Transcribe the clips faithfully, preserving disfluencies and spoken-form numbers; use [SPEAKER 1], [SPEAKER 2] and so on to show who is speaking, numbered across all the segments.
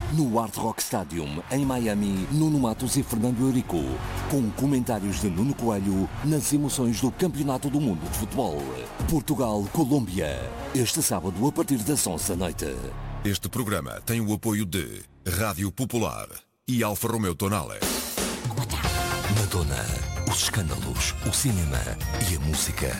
[SPEAKER 1] No Hard Rock Stadium, em Miami, Nuno Matos e Fernando Eurico, com comentários de Nuno Coelho nas emoções do Campeonato do Mundo de Futebol. Portugal-Colômbia, este sábado a partir das onze da noite.
[SPEAKER 2] Este programa tem o apoio de Rádio Popular e Alfa Romeo Tonale.
[SPEAKER 1] Madonna, os escândalos, o cinema e a música.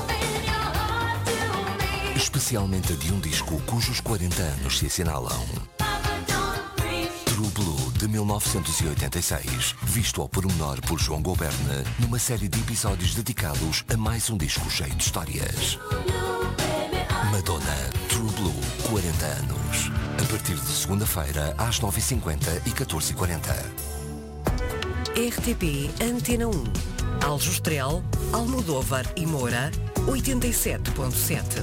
[SPEAKER 1] Especialmente a de um disco cujos quarenta anos se assinalam. True Blue, de mil novecentos e oitenta e seis, visto ao pormenor por João Goberne, numa série de episódios dedicados a mais um disco cheio de histórias. Madonna, True Blue, quarenta anos. A partir de segunda-feira, às nove e cinquenta e catorze e quarenta.
[SPEAKER 3] R T P Antena um. Aljustrel, Almodóvar e Moura, oitenta e sete ponto sete.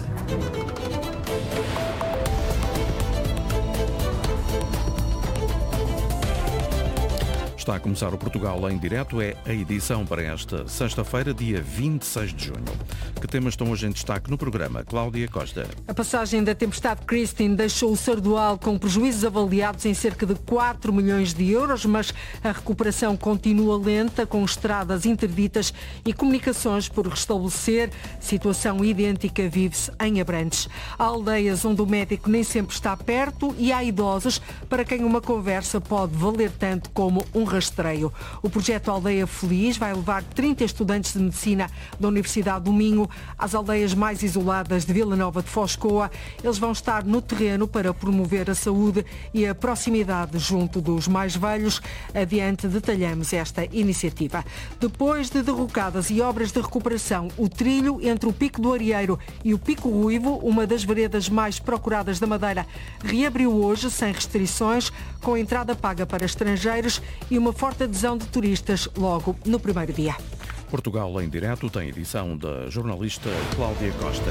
[SPEAKER 4] Está a começar o Portugal em direto, é a edição para esta sexta-feira, dia vinte e seis de junho. Que temas estão hoje em destaque no programa? Cláudia Costa.
[SPEAKER 5] A passagem da tempestade Christine deixou o Sardual com prejuízos avaliados em cerca de quatro milhões de euros, mas a recuperação continua lenta, com estradas interditas e comunicações por restabelecer. Situação idêntica vive-se em Abrantes. Há aldeias onde o médico nem sempre está perto e há idosos para quem uma conversa pode valer tanto como um rastreio. O projeto Aldeia Feliz vai levar trinta estudantes de medicina da Universidade do Minho às aldeias mais isoladas de Vila Nova de Foscoa. Eles vão estar no terreno para promover a saúde e a proximidade junto dos mais velhos. Adiante detalhamos esta iniciativa. Depois de derrocadas e obras de recuperação, o trilho entre o Pico do Arieiro e o Pico Ruivo, uma das veredas mais procuradas da Madeira, reabriu hoje sem restrições, com entrada paga para estrangeiros e uma forte adesão de turistas logo no primeiro dia.
[SPEAKER 4] Portugal em direto tem edição da jornalista Cláudia Costa.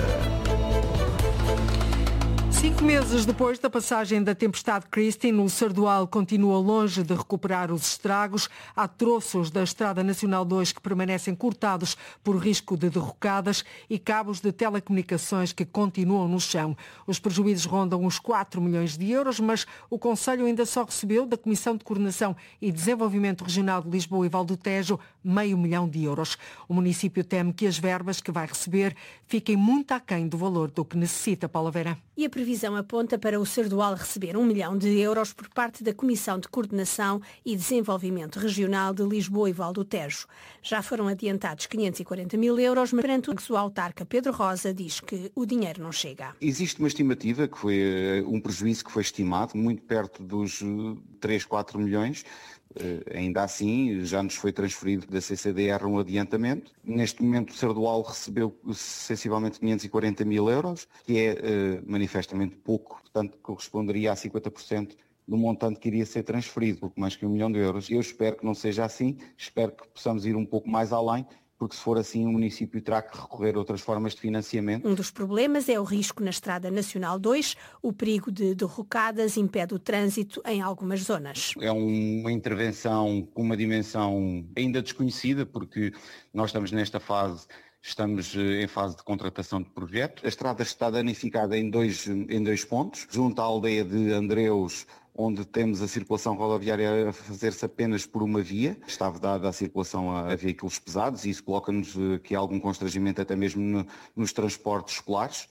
[SPEAKER 5] Cinco meses depois da passagem da tempestade Christine, o Sardual continua longe de recuperar os estragos. Há troços da Estrada Nacional dois que permanecem cortados por risco de derrocadas e cabos de telecomunicações que continuam no chão. Os prejuízos rondam os quatro milhões de euros, mas o Conselho ainda só recebeu da Comissão de Coordenação e Desenvolvimento Regional de Lisboa e Val do Tejo meio milhão de euros. O município teme que as verbas que vai receber fiquem muito aquém do valor do que necessita. Paula Vera.
[SPEAKER 6] E a previsão aponta para o Sardual receber um milhão de euros por parte da Comissão de Coordenação e Desenvolvimento Regional de Lisboa e Val do Tejo. Já foram adiantados quinhentos e quarenta mil euros, mas perante o autarca Pedro Rosa diz que o dinheiro não chega.
[SPEAKER 7] Existe uma estimativa, que foi um prejuízo que foi estimado, muito perto dos três, quatro milhões. Uh, ainda assim, já nos foi transferido da C C D R um adiantamento. Neste momento, o Sardual recebeu sensivelmente quinhentos e quarenta mil euros, que é uh, manifestamente pouco, portanto corresponderia a cinquenta por cento do montante que iria ser transferido, pouco mais que um milhão de euros. Eu espero que não seja assim, espero que possamos ir um pouco mais além, porque se for assim o município terá que recorrer a outras formas de financiamento.
[SPEAKER 6] Um dos problemas é o risco na Estrada Nacional dois. O perigo de derrocadas impede o trânsito em algumas zonas.
[SPEAKER 7] É uma intervenção com uma dimensão ainda desconhecida, porque nós estamos nesta fase, estamos em fase de contratação de projeto. A estrada está danificada em dois, em dois pontos, junto à aldeia de Andreus, onde temos a circulação rodoviária a fazer-se apenas por uma via. Está vedada a circulação a, a veículos pesados e isso coloca-nos aqui algum constrangimento até mesmo no, nos transportes escolares.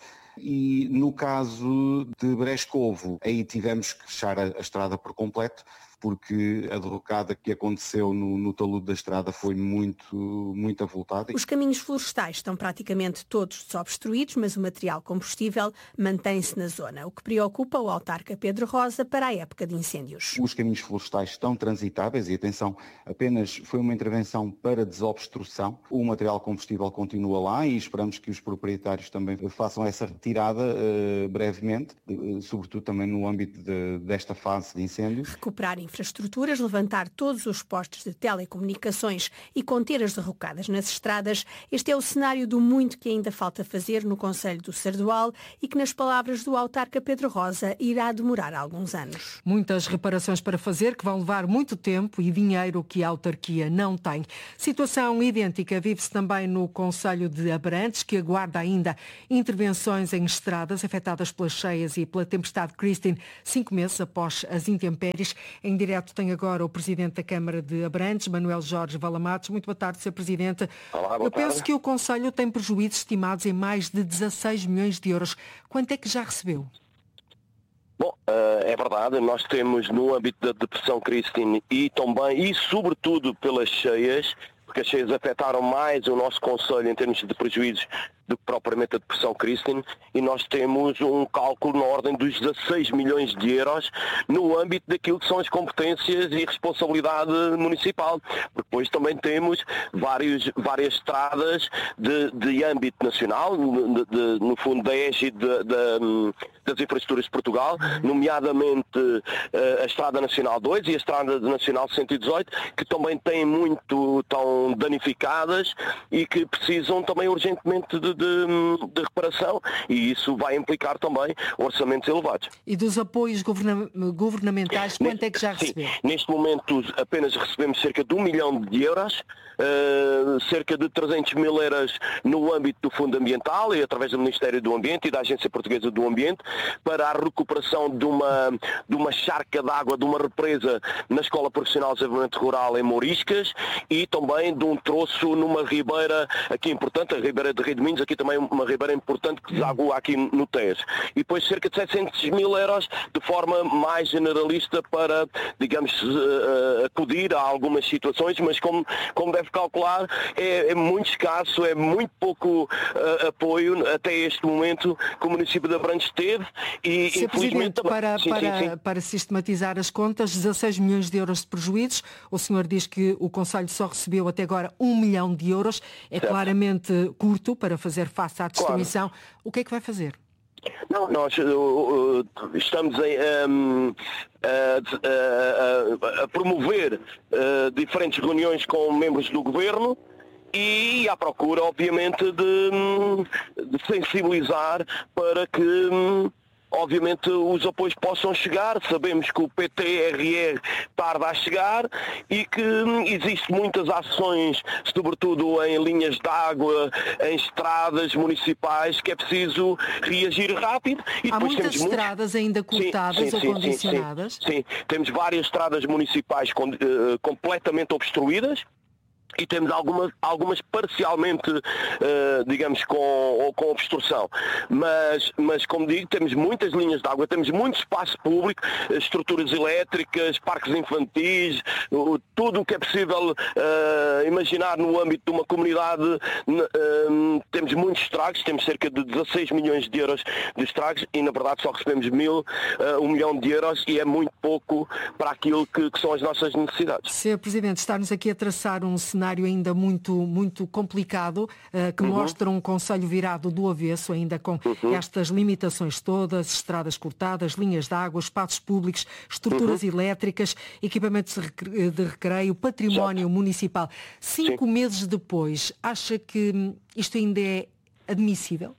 [SPEAKER 7] E no caso de Brescovo, aí tivemos que fechar a, a estrada por completo, porque a derrocada que aconteceu no, no talude da estrada foi muito, muito avultada.
[SPEAKER 6] Os caminhos florestais estão praticamente todos desobstruídos, mas o material combustível mantém-se na zona, o que preocupa o autarca Pedro Rosa para a época de incêndios.
[SPEAKER 7] Os caminhos florestais estão transitáveis e, atenção, apenas foi uma intervenção para desobstrução. O material combustível continua lá e esperamos que os proprietários também façam essa retirada uh, brevemente, uh, sobretudo também no âmbito de, desta fase de incêndios.
[SPEAKER 6] Recuperar infraestruturas, levantar todos os postos de telecomunicações e conter as derrocadas nas estradas. Este é o cenário do muito que ainda falta fazer no Conselho do Sardual e que, nas palavras do autarca Pedro Rosa, irá demorar alguns anos.
[SPEAKER 5] Muitas reparações para fazer que vão levar muito tempo e dinheiro que a autarquia não tem. Situação idêntica vive-se também no Conselho de Abrantes, que aguarda ainda intervenções em estradas afetadas pelas cheias e pela tempestade Christine, cinco meses após as intempéries. Em direto tem agora o Presidente da Câmara de Abrantes, Manuel Jorge Valamatos. Muito boa tarde, senhor Presidente.
[SPEAKER 8] Olá, boa
[SPEAKER 5] Eu penso
[SPEAKER 8] tarde.
[SPEAKER 5] que o Conselho tem prejuízos estimados em mais de dezasseis milhões de euros. Quanto é que já recebeu?
[SPEAKER 8] Bom, é verdade, nós temos no âmbito da depressão Christine e também, e sobretudo pelas cheias, porque as cheias afetaram mais o nosso Conselho em termos de prejuízos do que propriamente a depressão Christine, e nós temos um cálculo na ordem dos dezasseis milhões de euros no âmbito daquilo que são as competências e responsabilidade municipal. Depois também temos vários, várias estradas de, de âmbito nacional, de, de, no fundo da égide de, de, das infraestruturas de Portugal, nomeadamente uh, a Estrada Nacional dois e a Estrada Nacional cento e dezoito, que também têm muito, tão danificadas e que precisam também urgentemente de De, de reparação, e isso vai implicar também orçamentos elevados.
[SPEAKER 5] E dos apoios governa- governamentais, quanto é que já recebeu?
[SPEAKER 8] Sim, neste momento apenas recebemos cerca de um milhão de euros, uh, cerca de trezentos mil euros no âmbito do Fundo Ambiental e através do Ministério do Ambiente e da Agência Portuguesa do Ambiente para a recuperação de uma, de uma charca de água, de uma represa na Escola Profissional de Desenvolvimento Rural em Mouriscas e também de um troço numa ribeira aqui importante, a Ribeira de Redeminhos, aqui também uma ribeira importante que desagua aqui no Tejo. E depois cerca de setecentos mil euros de forma mais generalista para, digamos, uh, acudir a algumas situações, mas como, como deve calcular, é, é muito escasso, é muito pouco uh, apoio até este momento que o município de Abrantes teve. E,
[SPEAKER 5] senhor
[SPEAKER 8] infelizmente,
[SPEAKER 5] Presidente, para,
[SPEAKER 8] sim,
[SPEAKER 5] para,
[SPEAKER 8] sim, sim.
[SPEAKER 5] para sistematizar as contas, dezasseis milhões de euros de prejuízos, o senhor diz que o Conselho só recebeu até agora um milhão de euros, é
[SPEAKER 8] certo.
[SPEAKER 5] Claramente curto para fazer face à distribuição. Claro. O que é que vai fazer?
[SPEAKER 8] Não, nós uh, uh, estamos em, um, a, a, a promover uh, diferentes reuniões com membros do Governo e à procura, obviamente, de, de sensibilizar para que... Um, obviamente os apoios possam chegar. Sabemos que o P T R R tarda a chegar e que existem muitas ações, sobretudo em linhas de água, em estradas municipais, que é preciso reagir rápido. E
[SPEAKER 5] Há
[SPEAKER 8] depois
[SPEAKER 5] muitas
[SPEAKER 8] temos
[SPEAKER 5] estradas
[SPEAKER 8] muitos...
[SPEAKER 5] ainda cortadas
[SPEAKER 8] sim, sim,
[SPEAKER 5] ou
[SPEAKER 8] sim,
[SPEAKER 5] condicionadas?
[SPEAKER 8] Sim, sim, sim, temos várias estradas municipais com, uh, completamente obstruídas. E temos algumas, algumas parcialmente, uh, digamos, com, ou com obstrução. Mas, mas, como digo, temos muitas linhas de água, temos muito espaço público, estruturas elétricas, parques infantis, uh, tudo o que é possível uh, imaginar no âmbito de uma comunidade. Uh, temos muitos estragos, temos cerca de dezasseis milhões de euros de estragos e, na verdade, só recebemos mil, uh, um milhão de euros e é muito pouco para aquilo que, que são as nossas necessidades.
[SPEAKER 5] senhor Presidente, está-nos aqui a traçar um cenário ainda muito, muito complicado, uh, que uhum. mostra um Conselho virado do avesso, ainda com uhum. estas limitações todas, estradas cortadas, linhas de água, espaços públicos, estruturas uhum. elétricas, equipamentos de recreio, património Exato. Municipal. Cinco Sim. meses depois, acha que isto ainda é admissível?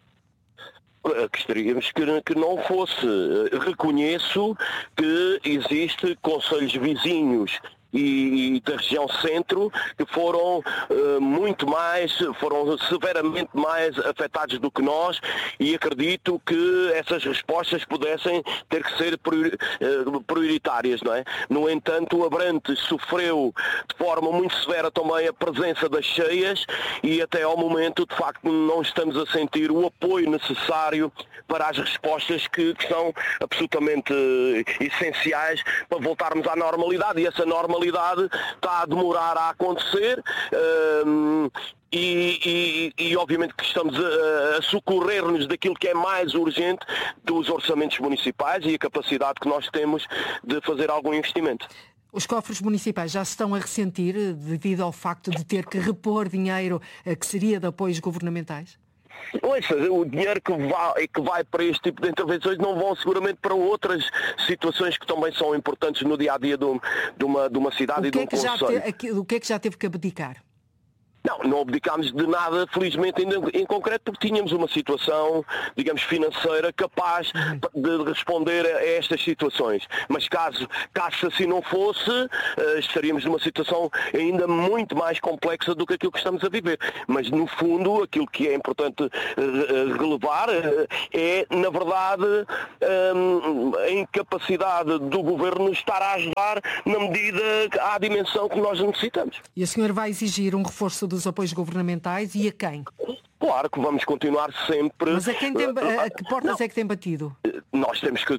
[SPEAKER 8] Gostaríamos que, que não fosse. Reconheço que existe concelhos vizinhos e, e da região centro que foram uh, muito mais, foram severamente mais afetados do que nós e acredito que essas respostas pudessem ter que ser prioritárias, não é? No entanto, o Abrantes sofreu de forma muito severa também a presença das cheias e até ao momento, de facto, não estamos a sentir o apoio necessário para as respostas que, que são absolutamente essenciais para voltarmos à normalidade e essa normalidade está a demorar a acontecer um, e, e, e obviamente que estamos a, a socorrer-nos daquilo que é mais urgente dos orçamentos municipais e a capacidade que nós temos de fazer algum investimento.
[SPEAKER 5] Os cofres municipais já se estão a ressentir devido ao facto de ter que repor dinheiro que seria de apoios governamentais?
[SPEAKER 8] Ouça, o dinheiro que vai, que vai para este tipo de intervenções não vão seguramente para outras situações que também são importantes no dia-a-dia de uma, de uma cidade e de um concelho.
[SPEAKER 5] O que é que já teve que abdicar?
[SPEAKER 8] Não, não abdicámos de nada, felizmente, ainda em concreto, porque tínhamos uma situação, digamos, financeira capaz de responder a estas situações. Mas caso, caso assim não fosse, estaríamos numa situação ainda muito mais complexa do que aquilo que estamos a viver. Mas, no fundo, aquilo que é importante relevar é, na verdade, a incapacidade do Governo estar a ajudar na medida, à dimensão que nós necessitamos.
[SPEAKER 5] E a senhora vai exigir um reforço dos apoios governamentais e a quem?
[SPEAKER 8] Claro que vamos continuar sempre...
[SPEAKER 5] Mas a, quem tem, a que portas não. é que tem batido?
[SPEAKER 8] Nós temos que...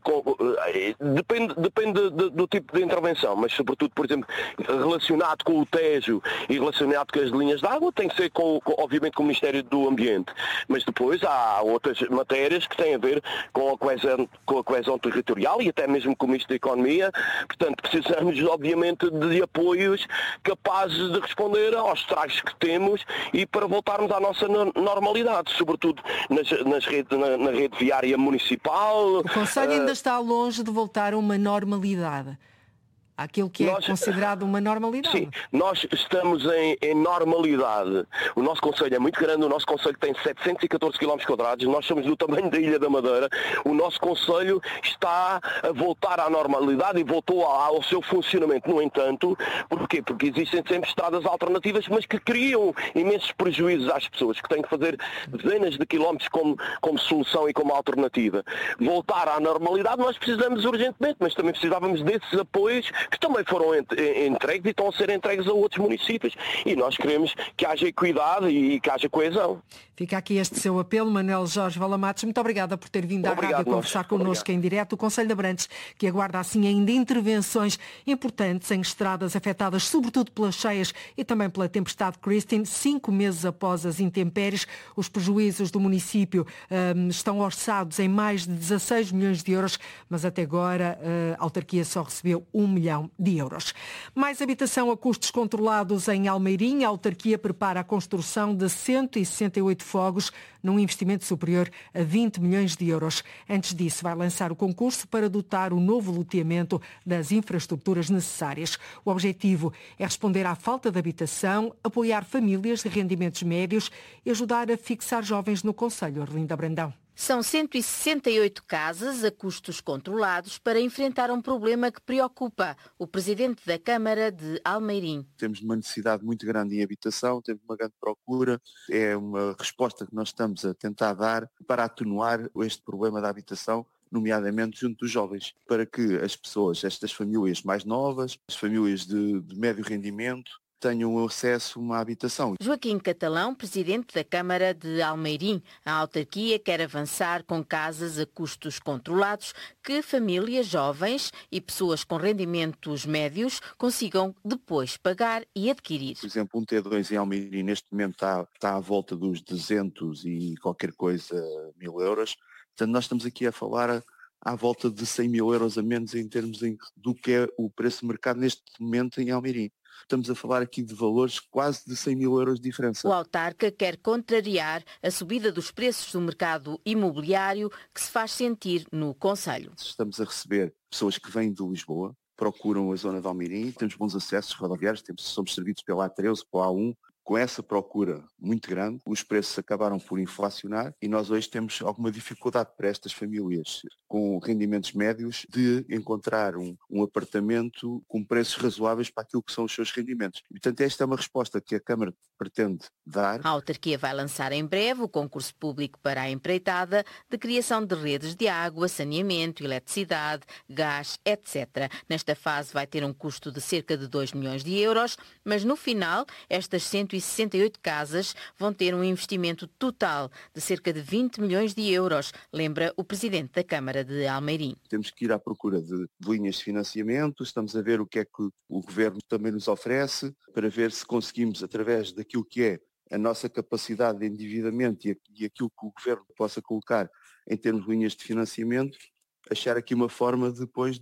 [SPEAKER 8] Depende, depende do tipo de intervenção, mas sobretudo, por exemplo, relacionado com o Tejo e relacionado com as linhas de água, tem que ser, com, com, obviamente, com o Ministério do Ambiente. Mas depois há outras matérias que têm a ver com a coesão, com a coesão territorial e até mesmo com o Ministro da Economia. Portanto, precisamos, obviamente, de apoios capazes de responder aos estragos que temos e para voltarmos à nossa normalidade, sobretudo nas, nas redes, na, na rede viária municipal.
[SPEAKER 5] O Conselho ainda uh... está longe de voltar a uma normalidade. Aquilo que é nós, considerado uma normalidade.
[SPEAKER 8] Sim, nós estamos em, em normalidade. O nosso concelho é muito grande, o nosso concelho tem setecentos e catorze quilómetros quadrados, nós somos do tamanho da Ilha da Madeira. O nosso concelho está a voltar à normalidade e voltou ao seu funcionamento. No entanto, porquê? Porque existem sempre estradas alternativas, mas que criam imensos prejuízos às pessoas, que têm que fazer dezenas de quilómetros como, como solução e como alternativa. Voltar à normalidade nós precisamos urgentemente, mas também precisávamos desses apoios que também foram entregues e estão a ser entregues a outros municípios. E nós queremos que haja equidade e que haja coesão.
[SPEAKER 5] Fica aqui este seu apelo, Manuel Jorge Valamatos. Muito obrigada por ter vindo à
[SPEAKER 8] Obrigado,
[SPEAKER 5] rádio conversar
[SPEAKER 8] nós.
[SPEAKER 5] connosco
[SPEAKER 8] Obrigado.
[SPEAKER 5] Em direto. O Concelho de Abrantes, que aguarda assim ainda intervenções importantes em estradas afetadas sobretudo pelas cheias e também pela tempestade Christine. Cinco meses após as intempéries, os prejuízos do município um, estão orçados em mais de dezasseis milhões de euros, mas até agora a autarquia só recebeu um milhão de euros. Mais habitação a custos controlados em Almeirim. A autarquia prepara a construção de cento e sessenta e oito fogos num investimento superior a vinte milhões de euros. Antes disso, vai lançar o concurso para dotar o novo loteamento das infraestruturas necessárias. O objetivo é responder à falta de habitação, apoiar famílias de rendimentos médios e ajudar a fixar jovens no concelho. Arlinda Brandão.
[SPEAKER 9] São cento e sessenta e oito casas a custos controlados para enfrentar um problema que preocupa o presidente da Câmara de Almeirim.
[SPEAKER 10] Temos uma necessidade muito grande em habitação, temos uma grande procura, é uma resposta que nós estamos a tentar dar para atenuar este problema da habitação, nomeadamente junto dos jovens, para que as pessoas, estas famílias mais novas, as famílias de, de médio rendimento, tenham acesso a uma habitação.
[SPEAKER 9] Joaquim Catalão, presidente da Câmara de Almeirim. A autarquia quer avançar com casas a custos controlados que famílias jovens e pessoas com rendimentos médios consigam depois pagar e adquirir.
[SPEAKER 10] Por exemplo, um T dois em Almeirim neste momento está, está à volta dos duzentos e qualquer coisa mil euros. Portanto, nós estamos aqui a falar a, à volta de cem mil euros a menos em termos em, do que é o preço de mercado neste momento em Almeirim. Estamos a falar aqui de valores quase de cem mil euros de diferença.
[SPEAKER 9] O autarca quer contrariar a subida dos preços do mercado imobiliário que se faz sentir no concelho.
[SPEAKER 10] Estamos a receber pessoas que vêm de Lisboa, procuram a zona de Almeirim, temos bons acessos rodoviários, temos, somos servidos pela A treze, pela A um. Com essa procura muito grande, os preços acabaram por inflacionar e nós hoje temos alguma dificuldade para estas famílias com rendimentos médios de encontrar um, um apartamento com preços razoáveis para aquilo que são os seus rendimentos. E, portanto, esta é uma resposta que a Câmara pretende dar.
[SPEAKER 9] A autarquia vai lançar em breve o concurso público para a empreitada de criação de redes de água, saneamento, eletricidade, gás, etcétera. Nesta fase vai ter um custo de cerca de dois milhões de euros, mas no final estas cento e sessenta e oito casas vão ter um investimento total de cerca de vinte milhões de euros, lembra o presidente da Câmara de Almeirim.
[SPEAKER 10] Temos que ir à procura de, de linhas de financiamento, estamos a ver o que é que o Governo também nos oferece, para ver se conseguimos, através daquilo que é a nossa capacidade de endividamento e, e aquilo que o Governo possa colocar em termos de linhas de financiamento, achar aqui uma forma depois de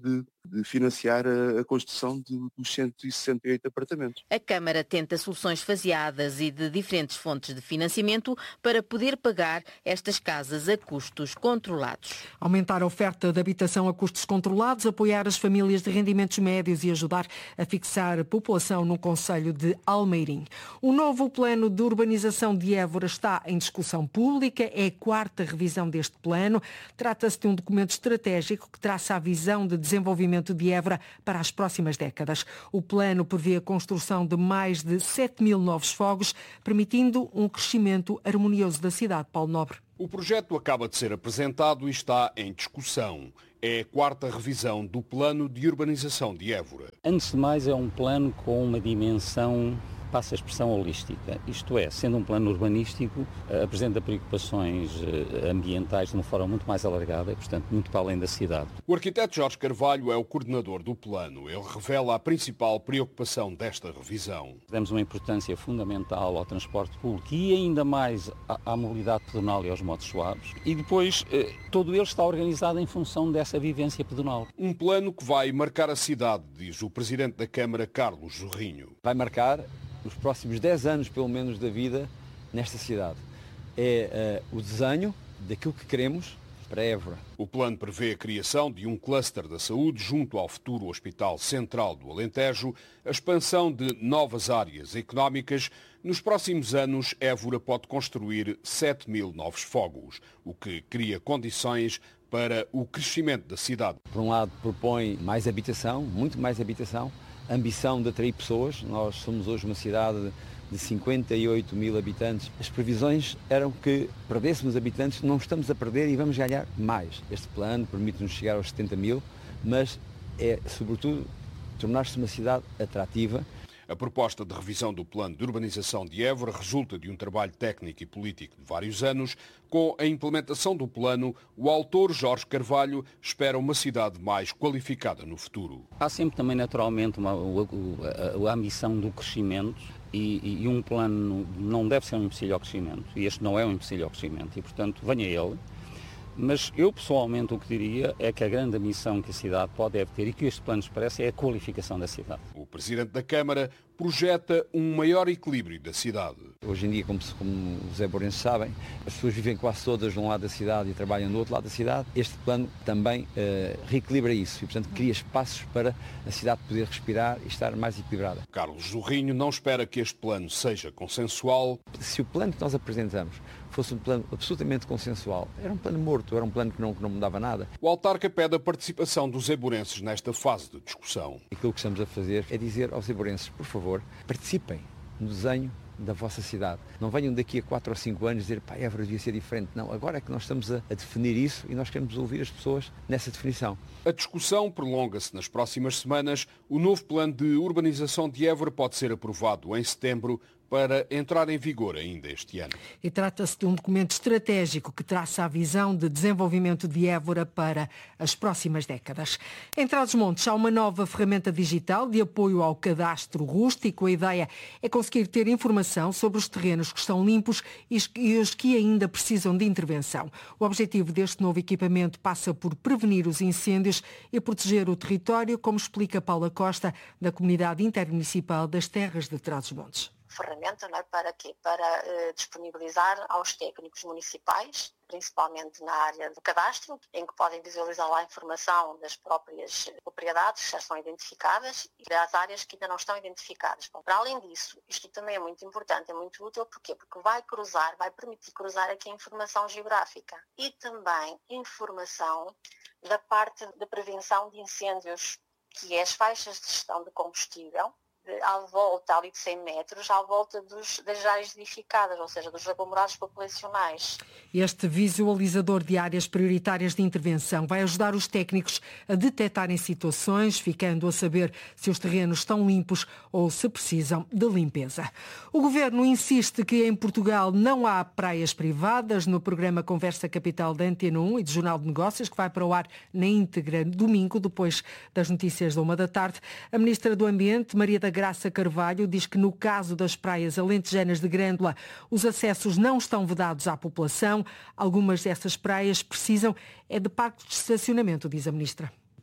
[SPEAKER 10] de financiar a, a construção de, dos cento e sessenta e oito apartamentos.
[SPEAKER 9] A Câmara tenta soluções faseadas e de diferentes fontes de financiamento para poder pagar estas casas a custos controlados.
[SPEAKER 5] Aumentar a oferta de habitação a custos controlados, apoiar as famílias de rendimentos médios e ajudar a fixar a população no concelho de Almeirim. O novo plano de urbanização de Évora está em discussão pública, é a quarta revisão deste plano. Trata-se de um documento estratégico que traça a visão de desenvolvimento de Évora para as próximas décadas. O plano prevê a construção de mais de sete mil novos fogos, permitindo um crescimento harmonioso da cidade. Paulo Nobre.
[SPEAKER 11] O projeto acaba de ser apresentado e está em discussão. É a quarta revisão do Plano de Urbanização de Évora.
[SPEAKER 12] Antes de mais, é um plano com uma dimensão, passa a expressão, holística. Isto é, sendo um plano urbanístico, apresenta preocupações ambientais de uma forma muito mais alargada e, portanto, muito para além da cidade.
[SPEAKER 11] O arquiteto Jorge Carvalho é o coordenador do plano. Ele revela a principal preocupação desta revisão.
[SPEAKER 12] Damos uma importância fundamental ao transporte público e ainda mais à mobilidade pedonal e aos modos suaves. E depois, todo ele está organizado em função dessa vivência pedonal.
[SPEAKER 11] Um plano que vai marcar a cidade, diz o presidente da Câmara, Carlos Jorrinho.
[SPEAKER 13] Vai marcar os próximos dez anos, pelo menos, da vida nesta cidade. É uh, o desenho daquilo que queremos para Évora.
[SPEAKER 11] O plano prevê a criação de um cluster da saúde junto ao futuro Hospital Central do Alentejo, a expansão de novas áreas económicas. Nos próximos anos, Évora pode construir sete mil novos fogos, o que cria condições para o crescimento da cidade.
[SPEAKER 13] Por um lado, propõe mais habitação, muito mais habitação, ambição de atrair pessoas. Nós somos hoje uma cidade de cinquenta e oito mil habitantes. As previsões eram que perdêssemos habitantes, não estamos a perder e vamos ganhar mais. Este plano permite-nos chegar aos setenta mil, mas é, sobretudo, tornar-se uma cidade atrativa.
[SPEAKER 11] A proposta de revisão do Plano de Urbanização de Évora resulta de um trabalho técnico e político de vários anos. Com a implementação do plano, o autor Jorge Carvalho espera uma cidade mais qualificada no futuro.
[SPEAKER 12] Há sempre também, naturalmente, uma, a, a, a ambição do crescimento e, e um plano não deve ser um empecilho ao crescimento. E este não é um empecilho ao crescimento e, portanto, venha ele. Mas eu, pessoalmente, o que diria é que a grande missão que a cidade pode deve ter e que este plano nos parece é a qualificação da cidade.
[SPEAKER 11] O Presidente da Câmara projeta um maior equilíbrio da cidade.
[SPEAKER 13] Hoje em dia, como, como os évorenses sabem, as pessoas vivem quase todas de um lado da cidade e trabalham do outro lado da cidade. Este plano também uh, reequilibra isso e, portanto, cria espaços para a cidade poder respirar e estar mais equilibrada.
[SPEAKER 11] Carlos Jorrinho não espera que este plano seja consensual.
[SPEAKER 13] Se o plano que nós apresentamos fosse um plano absolutamente consensual, era um plano morto, era um plano que não, que não mudava nada.
[SPEAKER 11] O autarca pede a participação dos évorenses nesta fase de discussão.
[SPEAKER 13] Aquilo que estamos a fazer é dizer aos évorenses, por favor, participem no desenho da vossa cidade. Não venham daqui a quatro ou cinco anos dizer, pá, Évora devia ser diferente. Não, agora é que nós estamos a, a definir isso e nós queremos ouvir as pessoas nessa definição.
[SPEAKER 11] A discussão prolonga-se nas próximas semanas. O novo plano de urbanização de Évora pode ser aprovado em setembro para entrar em vigor ainda este ano.
[SPEAKER 5] E trata-se de um documento estratégico que traça a visão de desenvolvimento de Évora para as próximas décadas. Em Trás-os-Montes há uma nova ferramenta digital de apoio ao cadastro rústico. A ideia é conseguir ter informação sobre os terrenos que estão limpos e os que ainda precisam de intervenção. O objetivo deste novo equipamento passa por prevenir os incêndios e proteger o território, como explica Paula Costa, da Comunidade Intermunicipal das Terras de Trás-os-Montes.
[SPEAKER 14] Ferramenta, não é? Para quê? Para uh, disponibilizar aos técnicos municipais, principalmente na área do cadastro, em que podem visualizar lá a informação das próprias propriedades que já são identificadas e das áreas que ainda não estão identificadas. Bom, para além disso, isto também é muito importante, é muito útil, porquê? Porque vai cruzar, vai permitir cruzar aqui a informação geográfica e também informação da parte da prevenção de incêndios, que é as faixas de gestão de combustível, à volta ali de cem metros, à volta dos, das áreas edificadas, ou seja, dos aglomerados populacionais.
[SPEAKER 5] Este visualizador de áreas prioritárias de intervenção vai ajudar os técnicos a detectarem situações, ficando a saber se os terrenos estão limpos ou se precisam de limpeza. O Governo insiste que em Portugal não há praias privadas. No programa Conversa Capital da Antena um e do Jornal de Negócios, que vai para o ar na íntegra domingo, depois das notícias da uma da tarde, a Ministra do Ambiente, Maria da Graça Carvalho, diz que no caso das praias alentejanas de Grândola, os acessos não estão vedados à população. Algumas dessas praias precisam é de parques de estacionamento, diz a Ministra.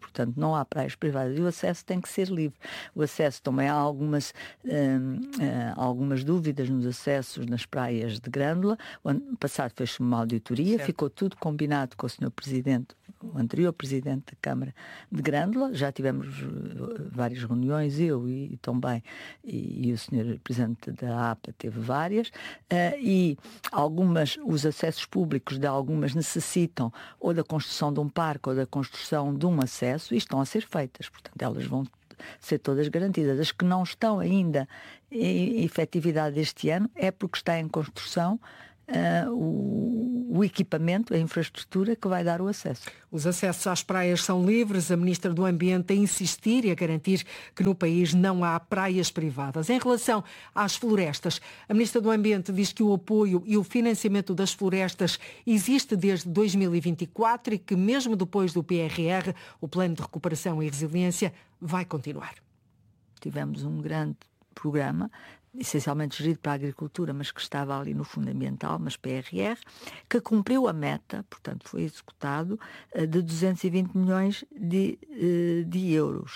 [SPEAKER 15] portanto não há praias privadas e o acesso tem que ser livre. O acesso também há algumas, hum, hum, algumas dúvidas nos acessos nas praias de Grândola. O ano passado fez-se uma auditoria, certo. Ficou tudo combinado com o senhor Presidente, o anterior Presidente da Câmara de Grândola, já tivemos várias reuniões, eu e, e também, e, e o senhor Presidente da A P A teve várias, uh, e algumas, os acessos públicos de algumas necessitam ou da construção de um parque ou da construção de um acesso e estão a ser feitas, portanto elas vão ser todas garantidas. As que não estão ainda em efetividade este ano é porque está em construção Uh, o, o equipamento, a infraestrutura que vai dar o acesso.
[SPEAKER 5] Os acessos às praias são livres. A Ministra do Ambiente a insistir e a garantir que no país não há praias privadas. Em relação às florestas, a Ministra do Ambiente diz que o apoio e o financiamento das florestas existe desde dois mil e vinte e quatro e que mesmo depois do P R R, o Plano de Recuperação e Resiliência, vai continuar.
[SPEAKER 15] Tivemos um grande programa, essencialmente gerido para a agricultura, mas que estava ali no fundamental, mas P R R, que cumpriu a meta, portanto foi executado, de duzentos e vinte milhões de, de euros.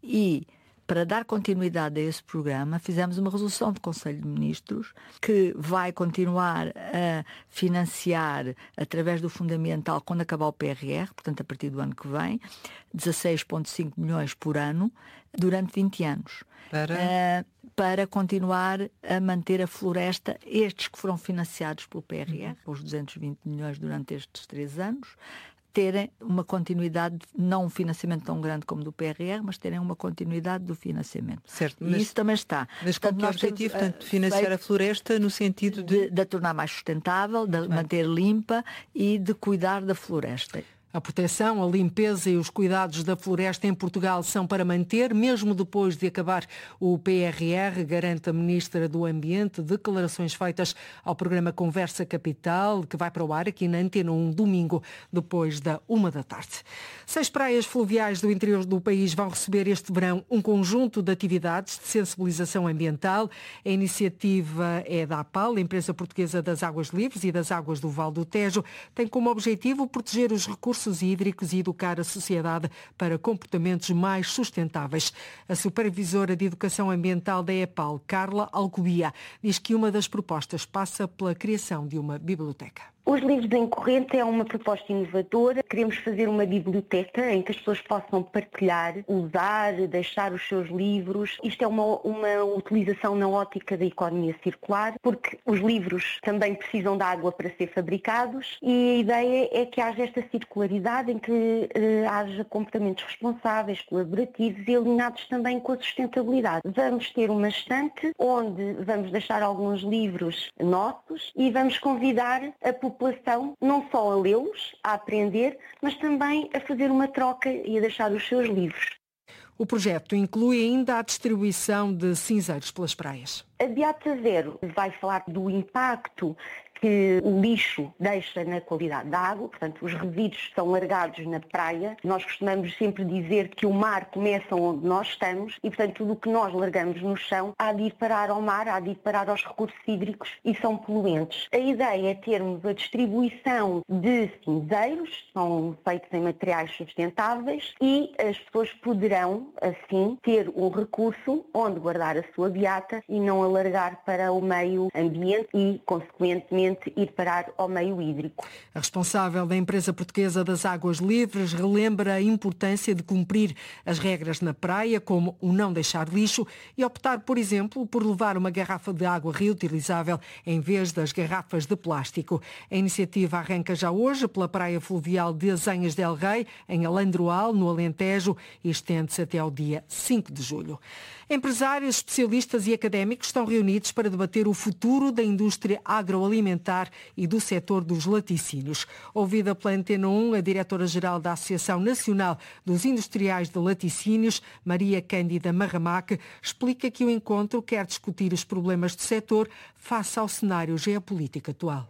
[SPEAKER 15] E para dar continuidade a esse programa, fizemos uma resolução do Conselho de Ministros que vai continuar a financiar, através do fundamental, quando acabar o P R R, portanto a partir do ano que vem, dezasseis vírgula cinco milhões por ano, durante vinte anos. Para... Uh, para continuar a manter a floresta, estes que foram financiados pelo P R R, uhum. os duzentos e vinte milhões durante estes três anos, terem uma continuidade, não um financiamento tão grande como do P R R, mas terem uma continuidade do financiamento.
[SPEAKER 16] Certo,
[SPEAKER 15] e
[SPEAKER 16] mas,
[SPEAKER 15] isso também está.
[SPEAKER 16] Mas com que objetivo? Portanto, financiar a floresta no sentido de...
[SPEAKER 15] De, de a tornar mais sustentável, de Muito manter bem. limpa e de cuidar da floresta.
[SPEAKER 5] A proteção, a limpeza e os cuidados da floresta em Portugal são para manter, mesmo depois de acabar o P R R, garante a Ministra do Ambiente, declarações feitas ao programa Conversa Capital, que vai para o ar aqui na Antena um, domingo, depois da uma da tarde. Seis praias fluviais do interior do país vão receber este verão um conjunto de atividades de sensibilização ambiental. A iniciativa é da APAL, a Empresa Portuguesa das Águas Livres e das Águas do Val do Tejo, tem como objetivo proteger os recursos hídricos e educar a sociedade para comportamentos mais sustentáveis. A supervisora de Educação Ambiental da EPAL, Carla Alcubia, diz que uma das propostas passa pela criação de uma biblioteca.
[SPEAKER 17] Os livros em corrente é uma proposta inovadora. Queremos fazer uma biblioteca em que as pessoas possam partilhar, usar, deixar os seus livros. Isto é uma, uma utilização na ótica da economia circular, porque os livros também precisam de água para ser fabricados e a ideia é que haja esta circularidade em que eh, haja comportamentos responsáveis, colaborativos e alinhados também com a sustentabilidade. Vamos ter uma estante onde vamos deixar alguns livros nossos e vamos convidar a população não só a lê-los, a aprender, mas também a fazer uma troca e a deixar os seus livros.
[SPEAKER 5] O projeto inclui ainda a distribuição de cinzeiros pelas praias.
[SPEAKER 17] A Beata Zero vai falar do impacto que o lixo deixa na qualidade da água, portanto os resíduos são largados na praia. Nós costumamos sempre dizer que o mar começa onde nós estamos e, portanto, tudo o que nós largamos no chão há de ir parar ao mar, há de ir parar aos recursos hídricos e são poluentes. A ideia é termos a distribuição de cinzeiros, são feitos em materiais sustentáveis e as pessoas poderão, assim, ter um recurso onde guardar a sua beata e não alargar para o meio ambiente e, consequentemente, ir parar ao meio hídrico.
[SPEAKER 5] A responsável da Empresa Portuguesa das Águas Livres relembra a importância de cumprir as regras na praia, como o não deixar lixo e optar, por exemplo, por levar uma garrafa de água reutilizável em vez das garrafas de plástico. A iniciativa arranca já hoje pela praia fluvial de Azenhas del Rei, em Alandroal, no Alentejo, e estende-se até ao dia cinco de julho. Empresários, especialistas e académicos estão reunidos para debater o futuro da indústria agroalimentar e do setor dos laticínios. Ouvida pela Antena um, a diretora-geral da Associação Nacional dos Industriais de Laticínios, Maria Cândida Marramaque, explica que o encontro quer discutir os problemas do setor face ao cenário geopolítico atual.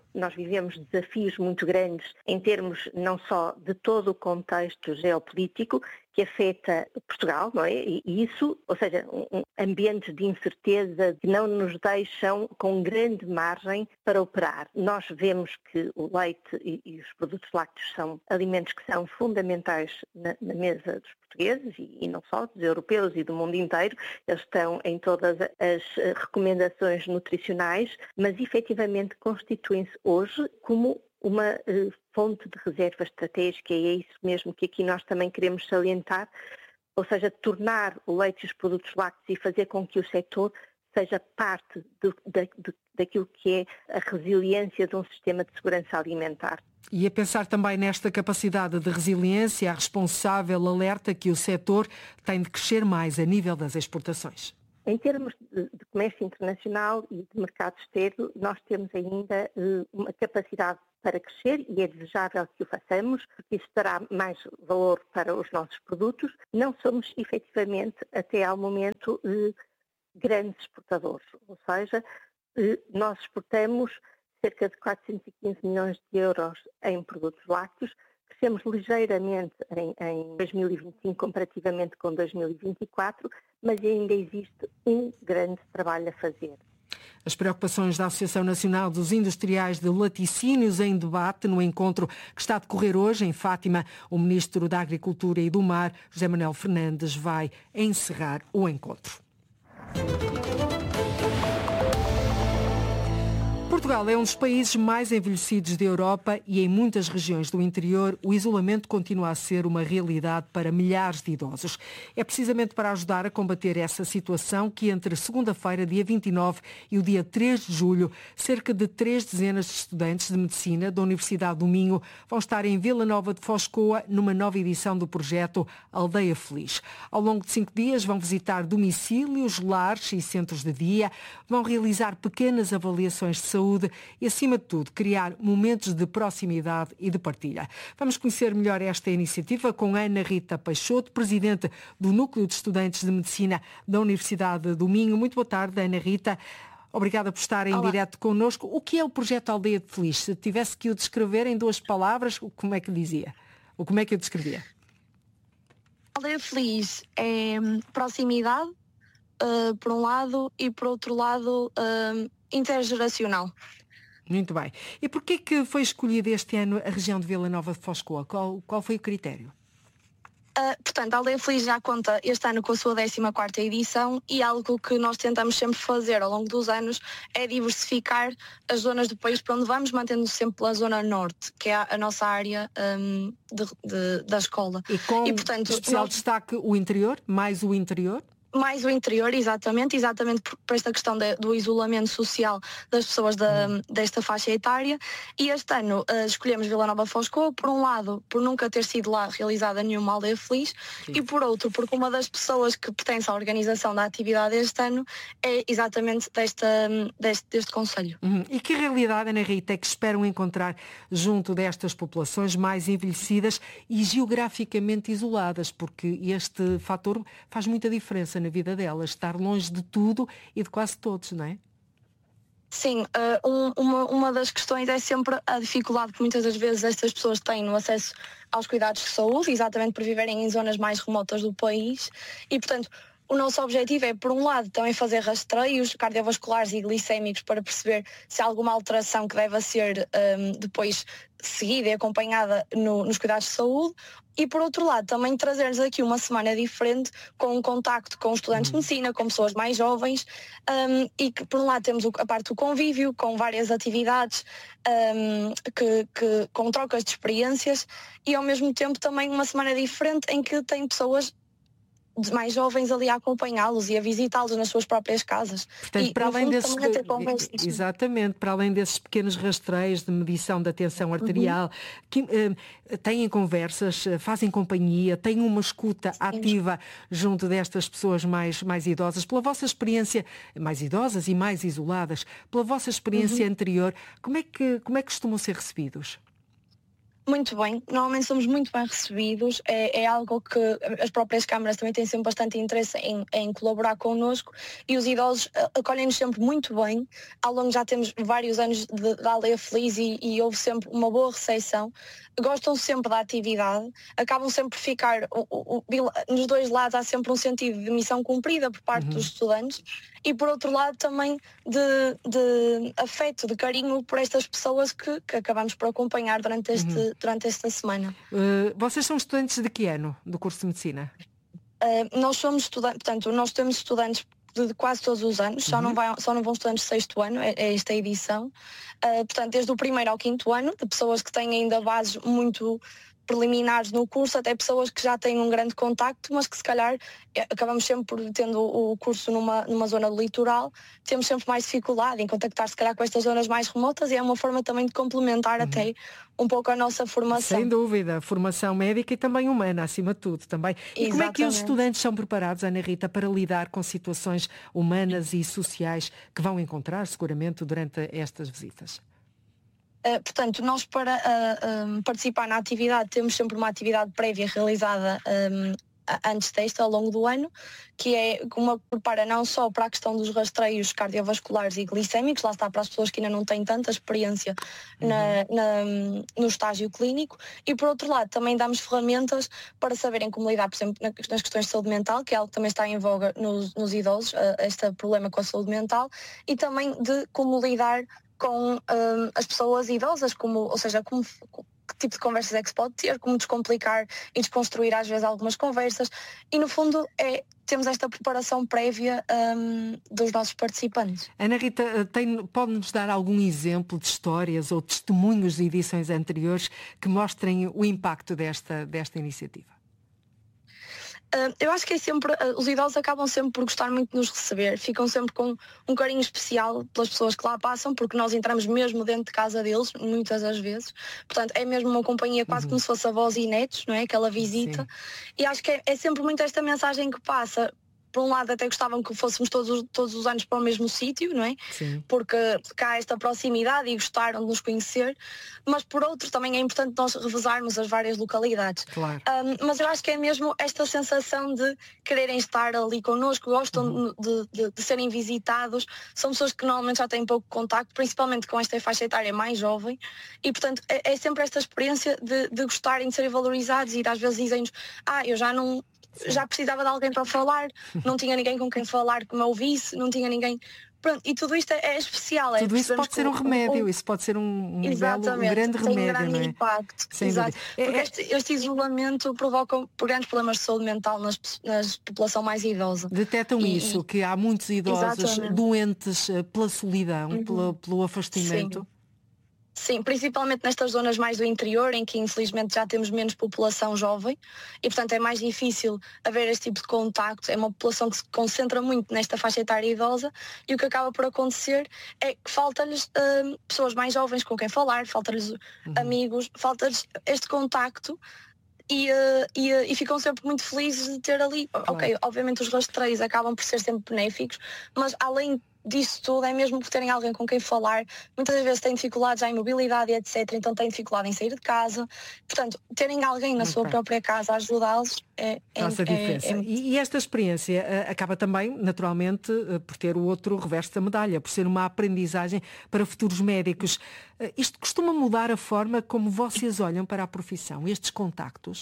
[SPEAKER 17] nós vivemos desafios muito grandes em termos não só de todo o contexto geopolítico que afeta Portugal, não é? E isso, ou seja, um ambiente de incerteza que não nos deixam com grande margem para operar. Nós vemos que o leite e, e os produtos lácteos são alimentos que são fundamentais na, na mesa dos portugueses e, e não só, dos europeus e do mundo inteiro. Eles estão em todas as recomendações nutricionais, mas efetivamente constituem-se hoje como uma uh, fonte de reserva estratégica, e é isso mesmo que aqui nós também queremos salientar, ou seja, tornar o leite e os produtos lácteos e fazer com que o setor seja parte de, de, de, daquilo que é a resiliência de um sistema de segurança alimentar.
[SPEAKER 5] E a pensar também nesta capacidade de resiliência, a responsável alerta que o setor tem de crescer mais a nível das exportações.
[SPEAKER 17] Em termos de, de comércio internacional e de mercado externo, nós temos ainda uh, uma capacidade para crescer e é desejável que o façamos, porque isso dará mais valor para os nossos produtos. Não somos, efetivamente, até ao momento, eh, grandes exportadores, ou seja, eh, nós exportamos cerca de quatrocentos e quinze milhões de euros em produtos lácteos, crescemos ligeiramente em, em dois mil e vinte e cinco comparativamente com dois mil e vinte e quatro, mas ainda existe um grande trabalho a fazer.
[SPEAKER 5] As preocupações da Associação Nacional dos Industriais de Laticínios em debate no encontro que está a decorrer hoje em Fátima. O Ministro da Agricultura e do Mar, José Manuel Fernandes, vai encerrar o encontro. Portugal é um dos países mais envelhecidos da Europa e em muitas regiões do interior o isolamento continua a ser uma realidade para milhares de idosos. É precisamente para ajudar a combater essa situação que entre segunda-feira, dia vinte e nove, e o dia três de julho, cerca de três dezenas de estudantes de Medicina da Universidade do Minho vão estar em Vila Nova de Foscoa numa nova edição do projeto Aldeia Feliz. Ao longo de cinco dias vão visitar domicílios, lares e centros de dia, vão realizar pequenas avaliações de saúde e, acima de tudo, criar momentos de proximidade e de partilha. Vamos conhecer melhor esta iniciativa com Ana Rita Peixoto, presidente do Núcleo de Estudantes de Medicina da Universidade do Minho. Muito boa tarde, Ana Rita. Obrigada por estar em direto connosco. O que é o projeto Aldeia Feliz? Se tivesse que o descrever em duas palavras, como é que dizia? Ou como é que eu descrevia?
[SPEAKER 18] Aldeia Feliz é proximidade, uh, por um lado, e por outro lado, uh, intergeracional.
[SPEAKER 5] Muito bem. E porquê que foi escolhida este ano a região de Vila Nova de Foscoa? Qual, qual foi o critério?
[SPEAKER 18] Uh, portanto, a Aldeia Feliz já conta este ano com a sua décima quarta edição e algo que nós tentamos sempre fazer ao longo dos anos é diversificar as zonas do país para onde vamos, mantendo sempre pela zona norte, que é a, a nossa área um, de, de, da escola.
[SPEAKER 5] E com
[SPEAKER 18] e, portanto,
[SPEAKER 5] especial
[SPEAKER 18] nós...
[SPEAKER 5] destaque o interior, mais o interior?
[SPEAKER 18] Mais o interior, exatamente, exatamente por, por esta questão de, do isolamento social das pessoas da, desta faixa etária. E este ano uh, escolhemos Vila Nova de Foscoa, por um lado, por nunca ter sido lá realizada nenhuma Aldeia Feliz, sim, e por outro, porque uma das pessoas que pertence à organização da atividade este ano é exatamente desta, deste, deste concelho.
[SPEAKER 5] Uhum. E que realidade, Ana Rita, é que esperam encontrar junto destas populações mais envelhecidas e geograficamente isoladas? Porque este fator faz muita diferença na vida delas, estar longe de tudo e de quase todos, não é?
[SPEAKER 18] Sim, uh, um, uma, uma das questões é sempre a dificuldade que muitas das vezes estas pessoas têm no acesso aos cuidados de saúde, exatamente por viverem em zonas mais remotas do país e, portanto, o nosso objetivo é, por um lado, também fazer rastreios cardiovasculares e glicémicos para perceber se há alguma alteração que deva ser um, depois seguida e acompanhada no, nos cuidados de saúde e, por outro lado, também trazer-nos aqui uma semana diferente com um contacto com estudantes de medicina, com pessoas mais jovens um, e que, por um lado, temos a parte do convívio com várias atividades um, que, que, com trocas de experiências e, ao mesmo tempo, também uma semana diferente em que tem pessoas mais jovens ali a acompanhá-los e a visitá-los nas suas próprias casas.
[SPEAKER 5] Portanto,
[SPEAKER 18] e,
[SPEAKER 5] para além desses,
[SPEAKER 18] é
[SPEAKER 5] exatamente, para além desses pequenos rastreios de medição da tensão arterial, uhum. que, uh, têm conversas, fazem companhia, têm uma escuta Sim. ativa junto destas pessoas mais, mais idosas. Pela vossa experiência, mais idosas e mais isoladas, pela vossa experiência uhum. anterior, como é que, como é que costumam ser recebidos?
[SPEAKER 18] Muito bem, normalmente somos muito bem recebidos, é, é algo que as próprias câmaras também têm sempre bastante interesse em, em colaborar connosco e os idosos acolhem-nos sempre muito bem. Ao longo já temos vários anos de, de Aldeia Feliz e, e houve sempre uma boa recepção. Gostam sempre da atividade, acabam sempre por ficar, o, o, o, nos dois lados há sempre um sentido de missão cumprida por parte uhum. dos estudantes e por outro lado também de, de afeto, de carinho por estas pessoas que, que acabamos por acompanhar durante, este, uhum. durante esta semana.
[SPEAKER 5] Uh, vocês são estudantes de que ano do curso de Medicina?
[SPEAKER 18] Uh, nós somos estudantes, portanto, nós temos estudantes de quase todos os anos, só, uhum. não, vai, só não vão estudantes de sexto ano, é, é esta edição. Uh, portanto, desde o primeiro ao quinto ano, de pessoas que têm ainda bases muito preliminares no curso, até pessoas que já têm um grande contacto, mas que se calhar acabamos sempre por, tendo o curso numa, numa zona do litoral, temos sempre mais dificuldade em contactar se calhar com estas zonas mais remotas e é uma forma também de complementar uhum. até um pouco a nossa formação.
[SPEAKER 5] Sem dúvida, formação médica e também humana, acima de tudo também. E Exatamente. Como é que os estudantes são preparados, Ana Rita, para lidar com situações humanas e sociais que vão encontrar seguramente durante estas visitas?
[SPEAKER 18] Uh, portanto, nós para uh, um, participar na atividade temos sempre uma atividade prévia realizada um, antes desta, ao longo do ano, que é uma que prepara não só para a questão dos rastreios cardiovasculares e glicémicos, lá está para as pessoas que ainda não têm tanta experiência uhum. na, na, no estágio clínico, e por outro lado também damos ferramentas para saberem como lidar, por exemplo, nas questões de saúde mental, que é algo que também está em voga nos, nos idosos, uh, este problema com a saúde mental, e também de como lidar com um, as pessoas idosas, como, ou seja, como, que tipo de conversas é que se pode ter, como descomplicar e desconstruir às vezes algumas conversas e no fundo é, temos esta preparação prévia um, dos nossos participantes.
[SPEAKER 5] Ana Rita, pode-nos dar algum exemplo de histórias ou testemunhos de edições anteriores que mostrem o impacto desta, desta iniciativa?
[SPEAKER 18] Uh, eu acho que é sempre, uh, os idosos acabam sempre por gostar muito de nos receber, ficam sempre com um carinho especial pelas pessoas que lá passam, porque nós entramos mesmo dentro de casa deles, muitas das vezes, portanto é mesmo uma companhia quase uhum. como se fosse avós e netos, não é? Aquela visita, Sim. e acho que é, é sempre muito esta mensagem que passa. Por um lado até gostavam que fôssemos todos, todos os anos para o mesmo sítio, não é?
[SPEAKER 5] Sim.
[SPEAKER 18] Porque cá há esta proximidade e gostaram de nos conhecer, mas por outro também é importante nós revezarmos as várias localidades.
[SPEAKER 5] Claro.
[SPEAKER 18] Um, mas eu acho que é mesmo esta sensação de quererem estar ali connosco, gostam uhum. de, de, de serem visitados, são pessoas que normalmente já têm pouco contacto, principalmente com esta faixa etária mais jovem, e portanto é, é sempre esta experiência de, de gostarem de serem valorizados e às vezes dizem-nos, ah, eu já não... Sim. já precisava de alguém para falar, não tinha ninguém com quem falar que me ouvisse, não tinha ninguém... Pronto, e tudo isto é, é especial.
[SPEAKER 5] Tudo
[SPEAKER 18] é,
[SPEAKER 5] isso pode ser um remédio, isso pode ser um, um, belo, um grande
[SPEAKER 18] tem
[SPEAKER 5] remédio,
[SPEAKER 18] um grande
[SPEAKER 5] não é?
[SPEAKER 18] impacto.
[SPEAKER 5] Sem
[SPEAKER 18] Exato.
[SPEAKER 5] É,
[SPEAKER 18] Porque
[SPEAKER 5] é...
[SPEAKER 18] este, este isolamento provoca grandes problemas de saúde mental nas, nas população mais idosa.
[SPEAKER 5] Detectam
[SPEAKER 18] e,
[SPEAKER 5] isso, que há muitos idosos
[SPEAKER 18] exatamente.
[SPEAKER 5] doentes pela solidão,
[SPEAKER 18] uhum.
[SPEAKER 5] pelo, pelo afastamento.
[SPEAKER 18] Sim. Sim, principalmente nestas zonas mais do interior, em que infelizmente já temos menos população jovem e portanto é mais difícil haver este tipo de contacto. É uma população que se concentra muito nesta faixa etária idosa e o que acaba por acontecer é que falta-lhes uh, pessoas mais jovens com quem falar, falta-lhes uhum. amigos, falta-lhes este contacto. E, uh, e, uh, e ficam sempre muito felizes de ter ali. Claro. Ok, obviamente os rastreios acabam por ser sempre benéficos, mas além disso tudo é mesmo por terem alguém com quem falar. Muitas vezes têm dificuldades em mobilidade, etcétera. Então têm dificuldade em sair de casa. Portanto, terem alguém na okay. sua própria casa a ajudá-los é, é,
[SPEAKER 5] Faz a diferença. É, é... E, e esta experiência uh, acaba também, naturalmente, uh, por ter o outro reverso da medalha, por ser uma aprendizagem para futuros médicos. Uh, isto costuma mudar a forma como vocês olham para a profissão, estes contactos?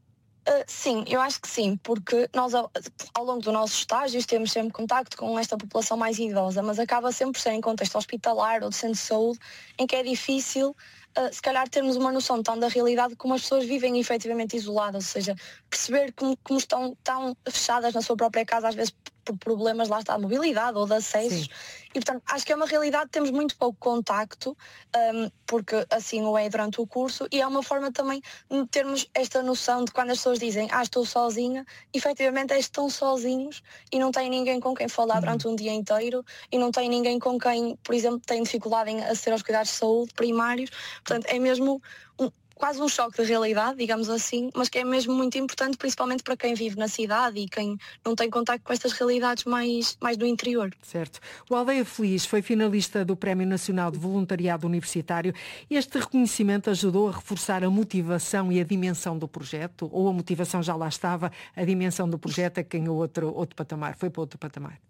[SPEAKER 18] Uh, sim, eu acho que sim, porque nós ao, ao longo do nosso estágio temos sempre contacto com esta população mais idosa, mas acaba sempre por ser em contexto hospitalar ou de centro de saúde, em que é difícil uh, se calhar termos uma noção tão da realidade como as pessoas vivem efetivamente isoladas, ou seja, perceber como, como estão tão fechadas na sua própria casa, às vezes por problemas, lá está, de mobilidade ou de acessos. Sim. E, portanto, acho que é uma realidade, temos muito pouco contacto, um, porque assim o é durante o curso, e é uma forma também de termos esta noção de quando as pessoas dizem, ah, estou sozinha, efetivamente é, estão sozinhos e não têm ninguém com quem falar uhum. durante um dia inteiro e não têm ninguém com quem, por exemplo, tem dificuldade em aceder aos cuidados de saúde primários. Portanto, é mesmo um, quase um choque de realidade, digamos assim, mas que é mesmo muito importante, principalmente para quem vive na cidade e quem não tem contacto com estas realidades mais, mais do interior.
[SPEAKER 5] Certo. O Aldeia Feliz foi finalista do Prémio Nacional de Voluntariado Universitário. Este reconhecimento ajudou a reforçar a motivação e a dimensão do projeto? Ou a motivação já lá estava, a dimensão do projeto é que ganhou outro, outro patamar, foi para outro patamar?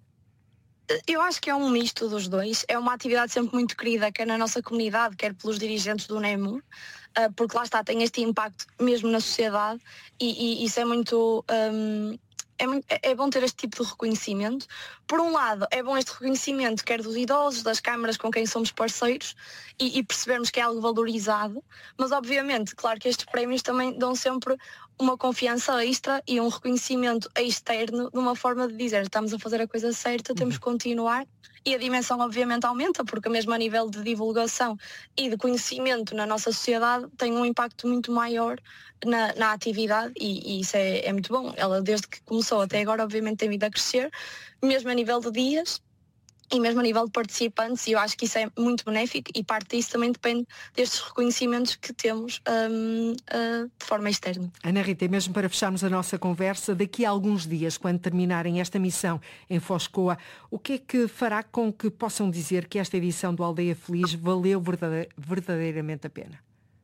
[SPEAKER 18] Eu acho que é um misto dos dois. É uma atividade sempre muito querida, quer na nossa comunidade, quer pelos dirigentes do NEMU, porque lá está, tem este impacto mesmo na sociedade e, e isso é muito... Um, É, muito, é bom ter este tipo de reconhecimento. Por um lado, é bom este reconhecimento, quer dos idosos, das câmaras com quem somos parceiros, e, e percebermos que é algo valorizado, mas obviamente, claro que estes prémios também dão sempre uma confiança extra e um reconhecimento externo de uma forma de dizer estamos a fazer a coisa certa, temos que continuar, e a dimensão obviamente aumenta, porque mesmo a nível de divulgação e de conhecimento na nossa sociedade tem um impacto muito maior na, na atividade e, e isso é, é muito bom. Ela desde que começou até agora obviamente tem vindo a crescer, mesmo a nível de dias e mesmo a nível de participantes, e eu acho que isso é muito benéfico e parte disso também depende destes reconhecimentos que temos um, uh, de forma externa.
[SPEAKER 5] Ana Rita, e mesmo para fecharmos a nossa conversa, daqui a alguns dias, quando terminarem esta missão em Foz Coa, o que é que fará com que possam dizer que esta edição do Aldeia Feliz valeu verdadeiramente a pena?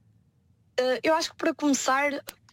[SPEAKER 18] Uh, eu acho que para começar,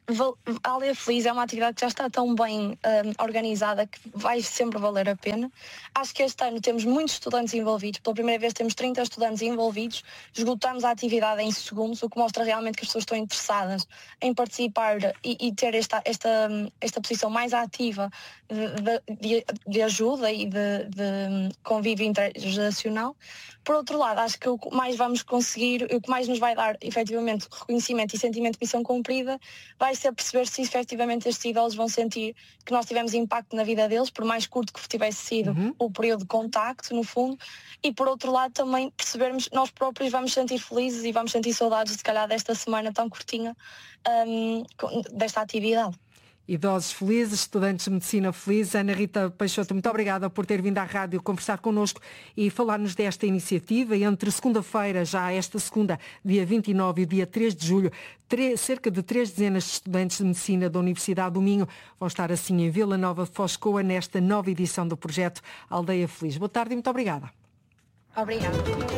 [SPEAKER 18] a Aldeia Feliz é uma atividade que já está tão bem um, organizada que vai sempre valer a pena. Acho que este ano temos muitos estudantes envolvidos. Pela primeira vez temos trinta estudantes envolvidos. Esgotamos a atividade em segundos, o que mostra realmente que as pessoas estão interessadas em participar e, e ter esta, esta, esta posição mais ativa de, de, de ajuda e de, de convívio intergeracional. Por outro lado, acho que o que mais vamos conseguir, o que mais nos vai dar efetivamente reconhecimento e sentimento de missão cumprida vai ser perceber se efetivamente estes idosos vão sentir que nós tivemos impacto na vida deles, por mais curto que tivesse sido uhum. o período de contacto, no fundo, e por outro lado também percebermos nós próprios vamos sentir felizes e vamos sentir saudades, se calhar, desta semana tão curtinha, um, desta atividade.
[SPEAKER 5] Idosos felizes, estudantes de medicina felizes. Ana Rita Peixoto, muito obrigada por ter vindo à rádio conversar connosco e falar-nos desta iniciativa. Entre segunda-feira, já esta segunda, dia vinte e nove e dia três de julho, três, cerca de três dezenas de estudantes de medicina da Universidade do Minho vão estar assim em Vila Nova de Foz Coa nesta nova edição do projeto Aldeia Feliz. Boa tarde e muito obrigada.
[SPEAKER 18] Obrigada.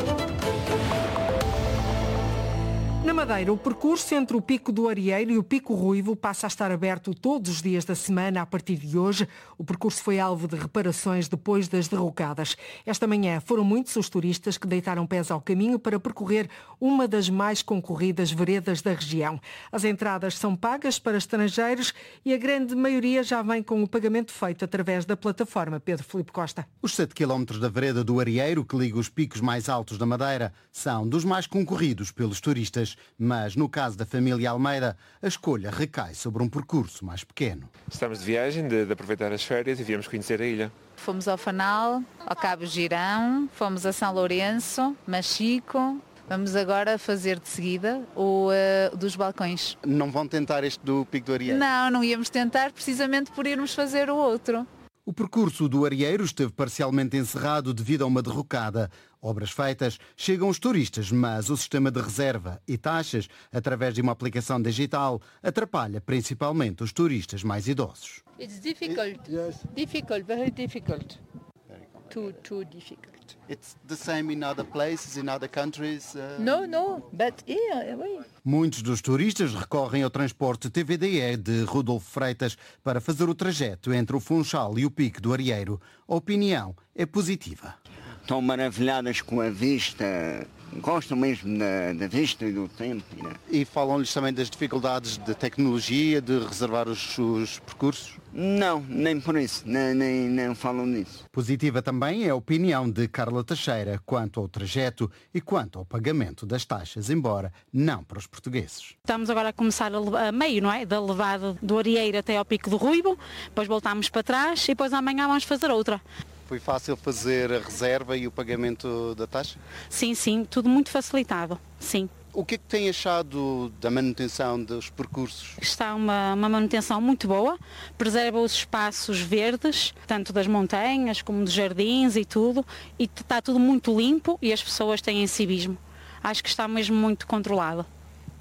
[SPEAKER 5] Na Madeira, o percurso entre o Pico do Arieiro e o Pico Ruivo passa a estar aberto todos os dias da semana a partir de hoje. O percurso foi alvo de reparações depois das derrocadas. Esta manhã foram muitos os turistas que deitaram pés ao caminho para percorrer uma das mais concorridas veredas da região. As entradas são pagas para estrangeiros e a grande maioria já vem com o pagamento feito através da plataforma. Pedro Filipe Costa.
[SPEAKER 19] Os sete quilómetros da vereda do Arieiro, que liga os picos mais altos da Madeira, são dos mais concorridos pelos turistas. Mas, no caso da família Almeida, a escolha recai sobre um percurso mais pequeno.
[SPEAKER 20] Estamos de viagem, de, de aproveitar as férias e viemos conhecer a ilha.
[SPEAKER 21] Fomos ao Fanal, ao Cabo Girão, fomos a São Lourenço, Machico. Vamos agora fazer de seguida o uh, dos balcões.
[SPEAKER 19] Não vão tentar este do Pico do Arieiro?
[SPEAKER 21] Não, não íamos tentar precisamente por irmos fazer o outro.
[SPEAKER 19] O percurso do Arieiro esteve parcialmente encerrado devido a uma derrocada. Obras feitas, chegam os turistas, mas o sistema de reserva e taxas, através de uma aplicação digital, atrapalha principalmente os turistas mais idosos.
[SPEAKER 22] It's difficult. Yes. Difficult, very difficult. Too, too difficult.
[SPEAKER 19] It's the same in other places, in other countries. Uh...
[SPEAKER 22] No, no, but here, oui.
[SPEAKER 19] Muitos dos turistas recorrem ao transporte T V D E de Rodolfo Freitas para fazer o trajeto entre o Funchal e o Pico do Arieiro. A opinião é positiva.
[SPEAKER 23] Estão maravilhadas com a vista, gostam mesmo da, da vista e do tempo. Né?
[SPEAKER 19] E falam-lhes também das dificuldades de tecnologia, de reservar os, os percursos?
[SPEAKER 23] Não, nem por isso, nem, nem, nem falam nisso.
[SPEAKER 19] Positiva também é a opinião de Carla Teixeira quanto ao trajeto e quanto ao pagamento das taxas, embora não para os portugueses.
[SPEAKER 24] Estamos agora a começar a, a meio, não é? Da levada do Arieiro até ao Pico do Ruivo, depois voltamos para trás e depois amanhã vamos fazer outra.
[SPEAKER 19] Foi fácil fazer a reserva e o pagamento da taxa?
[SPEAKER 24] Sim, sim, tudo muito facilitado, sim.
[SPEAKER 19] O que é que tem achado da manutenção dos percursos?
[SPEAKER 24] Está uma, uma manutenção muito boa, preserva os espaços verdes, tanto das montanhas como dos jardins e tudo, e está tudo muito limpo e as pessoas têm civismo. Acho que está mesmo muito controlado.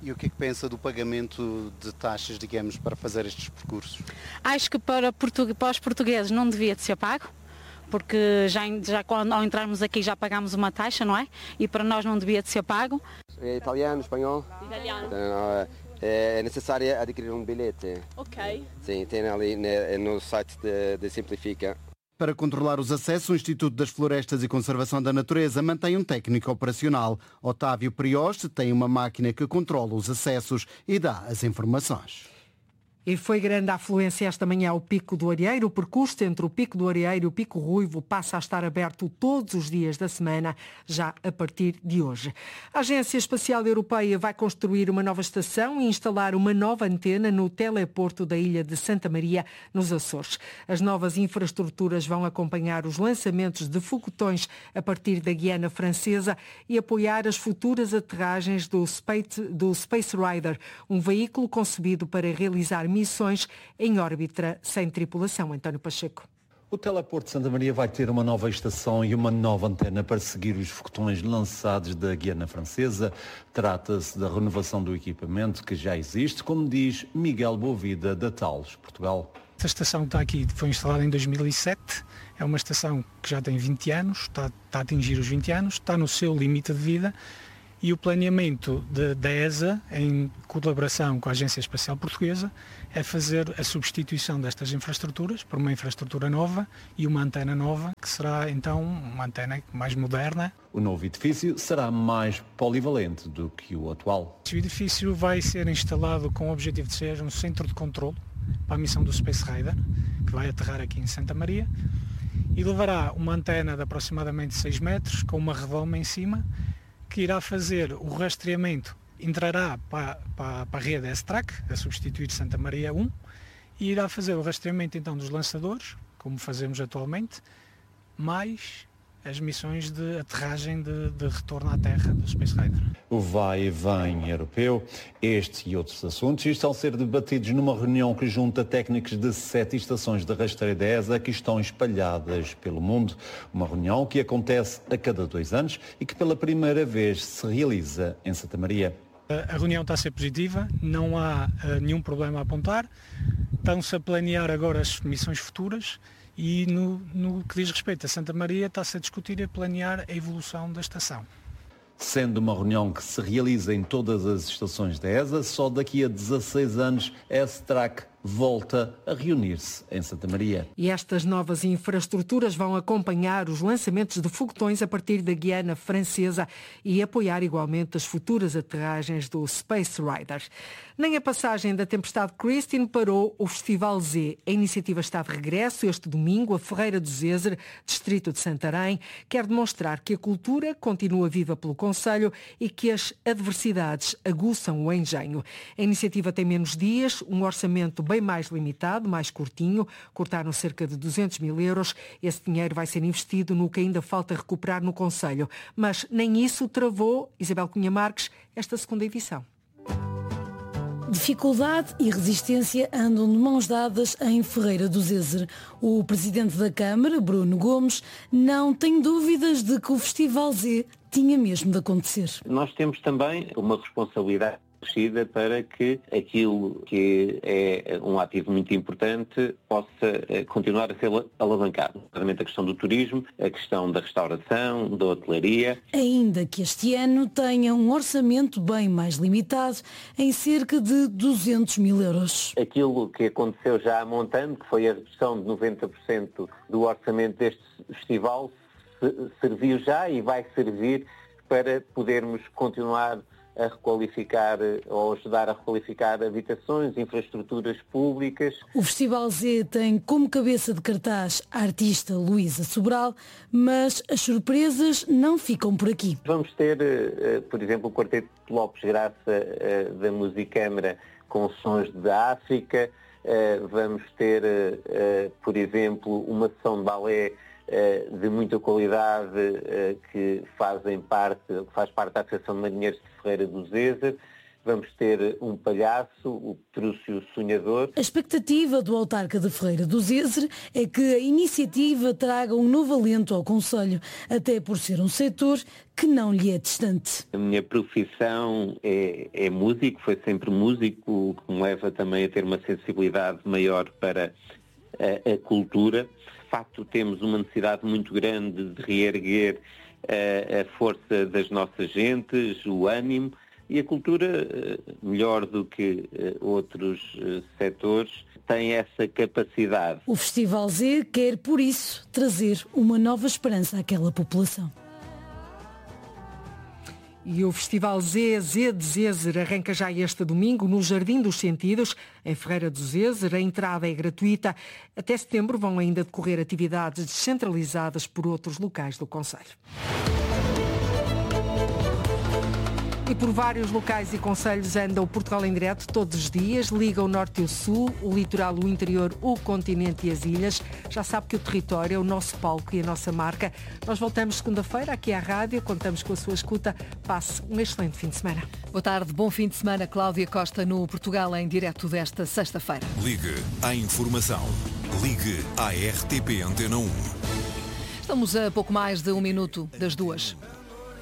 [SPEAKER 19] E o que é que pensa do pagamento de taxas, digamos, para fazer estes percursos?
[SPEAKER 24] Acho que para, português, para os portugueses não devia de ser pago, porque já, já quando ao entrarmos aqui já pagámos uma taxa, não é? E para nós não devia de ser pago.
[SPEAKER 1] É italiano, espanhol?
[SPEAKER 24] Italiano.
[SPEAKER 1] Então, é necessário adquirir um bilhete.
[SPEAKER 24] Ok.
[SPEAKER 1] Sim, tem ali no site de, de Simplifica.
[SPEAKER 19] Para controlar os acessos, o Instituto das Florestas e Conservação da Natureza mantém um técnico operacional. Otávio Prioste tem uma máquina que controla os acessos e dá as informações.
[SPEAKER 5] E foi grande a afluência esta manhã ao Pico do Arieiro. O percurso entre o Pico do Arieiro e o Pico Ruivo passa a estar aberto todos os dias da semana, já a partir de hoje. A Agência Espacial Europeia vai construir uma nova estação e instalar uma nova antena no teleporto da ilha de Santa Maria, nos Açores. As novas infraestruturas vão acompanhar os lançamentos de foguetões a partir da Guiana Francesa e apoiar as futuras aterragens do Space, do Space Rider, um veículo concebido para realizar missões em órbita sem tripulação. António Pacheco.
[SPEAKER 2] O Teleporto de Santa Maria vai ter uma nova estação e uma nova antena para seguir os foguetões lançados da Guiana Francesa. Trata-se da renovação do equipamento que já existe, como diz Miguel Boavida, da Thales, Portugal.
[SPEAKER 3] Esta estação que está aqui foi instalada em dois mil e sete, é uma estação que já tem vinte anos, está, está a atingir os vinte anos, está no seu limite de vida. E o planeamento de, da E S A, em colaboração com a Agência Espacial Portuguesa, é fazer a substituição destas infraestruturas por uma infraestrutura nova e uma antena nova, que será então uma antena mais moderna.
[SPEAKER 2] O novo edifício será mais polivalente do que o atual.
[SPEAKER 3] O edifício vai ser instalado com o objetivo de ser um centro de controle para a missão do Space Rider, que vai aterrar aqui em Santa Maria, e levará uma antena de aproximadamente seis metros, com uma redoma em cima, que irá fazer o rastreamento, entrará para, para, para a rede S-Track, a substituir Santa Maria um, e irá fazer o rastreamento então dos lançadores, como fazemos atualmente, mais as missões de aterragem de, de retorno à Terra do Space Rider.
[SPEAKER 2] O vai e vem europeu, este e outros assuntos estão a ser debatidos numa reunião que junta técnicos de sete estações de rastreio da E S A que estão espalhadas pelo mundo. Uma reunião que acontece a cada dois anos e que pela primeira vez se realiza em Santa Maria.
[SPEAKER 3] A reunião está a ser positiva, não há uh, nenhum problema a apontar, estão-se a planear agora as missões futuras. E no, no que diz respeito a Santa Maria está-se a discutir e a planear a evolução da estação.
[SPEAKER 2] Sendo uma reunião que se realiza em todas as estações da E S A, só daqui a dezasseis anos a S-Track volta a reunir-se em Santa Maria.
[SPEAKER 5] E estas novas infraestruturas vão acompanhar os lançamentos de foguetões a partir da Guiana Francesa e apoiar igualmente as futuras aterragens do Space Rider. Nem a passagem da tempestade Christine parou o Festival Z. A iniciativa está de regresso este domingo. A Ferreira do Zezer, distrito de Santarém, quer demonstrar que a cultura continua viva pelo concelho e que as adversidades aguçam o engenho. A iniciativa tem menos dias, um orçamento bem mais limitado, mais curtinho. Cortaram cerca de duzentos mil euros. Esse dinheiro vai ser investido no que ainda falta recuperar no concelho. Mas nem isso travou, Isabel Cunha Marques, esta segunda edição.
[SPEAKER 4] Dificuldade e resistência andam de mãos dadas em Ferreira do Zezer. O presidente da Câmara, Bruno Gomes, não tem dúvidas de que o Festival Z tinha mesmo de acontecer.
[SPEAKER 25] Nós temos também uma responsabilidade para que aquilo que é um ativo muito importante possa continuar a ser alavancado. Nomeadamente a questão do turismo, a questão da restauração, da hotelaria.
[SPEAKER 4] Ainda que este ano tenha um orçamento bem mais limitado, em cerca de duzentos mil euros.
[SPEAKER 25] Aquilo que aconteceu já a montante, que foi a redução de noventa por cento do orçamento deste festival, serviu já e vai servir para podermos continuar a requalificar ou ajudar a requalificar habitações, infraestruturas públicas.
[SPEAKER 4] O Festival Z tem como cabeça de cartaz a artista Luísa Sobral, mas as surpresas não ficam por aqui.
[SPEAKER 25] Vamos ter, por exemplo, o Quarteto de Lopes Graça da Musicâmara com sons da África. Vamos ter, por exemplo, uma sessão de balé de muita qualidade que fazem parte, que faz parte da Associação de Marinheiros de Ferreira do Zezer. vamos ter um palhaço, o Petrúcio Sonhador.
[SPEAKER 4] A expectativa do autarca de Ferreira do Zezer é que a iniciativa traga um novo alento ao concelho, até por ser um setor que não lhe é distante.
[SPEAKER 25] A minha profissão é, é músico, foi sempre músico, o que me leva também a ter uma sensibilidade maior para a, a cultura. De facto, temos uma necessidade muito grande de reerguer a, a força das nossas gentes, o ânimo, e a cultura, melhor do que outros setores, tem essa capacidade.
[SPEAKER 4] O Festival Z quer, por isso, trazer uma nova esperança àquela população.
[SPEAKER 5] E o Festival Z, Z de Zezer, arranca já este domingo no Jardim dos Sentidos, em Ferreira do Zezer. A entrada é gratuita. Até setembro vão ainda decorrer atividades descentralizadas por outros locais do concelho. E por vários locais e concelhos anda o Portugal em direto todos os dias, liga o norte e o sul, o litoral, o interior, o continente e as ilhas. Já sabe que o território é o nosso palco e a nossa marca. Nós voltamos segunda-feira aqui à rádio, contamos com a sua escuta. Passe um excelente fim de semana.
[SPEAKER 6] Boa tarde, bom fim de semana. Cláudia Costa no Portugal em direto desta sexta-feira.
[SPEAKER 7] Ligue à informação. Ligue à R T P Antena um.
[SPEAKER 6] Estamos a pouco mais de um minuto das duas.